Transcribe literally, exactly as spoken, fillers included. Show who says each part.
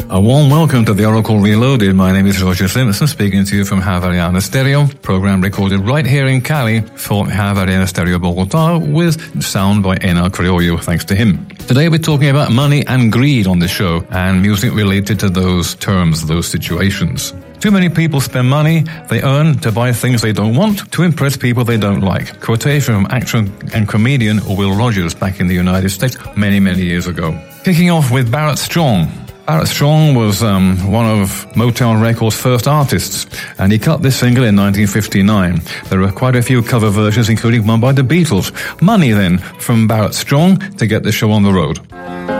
Speaker 1: A warm welcome to the Oracle Reloaded. My name is Roger Simpson, speaking to you from Havariana Stereo, program recorded right here in Cali for Havariana Stereo Bogota with sound by Enar Criollo, thanks to him. Today we're talking about money and greed on the show and music related to those terms, those situations. Too many people spend money they earn to buy things they don't want to impress people they don't like. Quotation from actor and comedian Will Rogers back in the United States many, many years ago. Kicking off with Barrett Strong. Barrett Strong was um, one of Motown Records' first artists, and he cut this single in nineteen fifty-nine. There are quite a few cover versions, including one by the Beatles. Money, then, from Barrett Strong to get the show on the road.